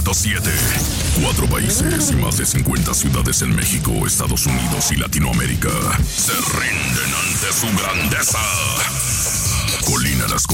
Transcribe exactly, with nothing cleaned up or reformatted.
punto siete. Cuatro países y más de cincuenta ciudades en México, Estados Unidos y Latinoamérica se rinden ante su grandeza.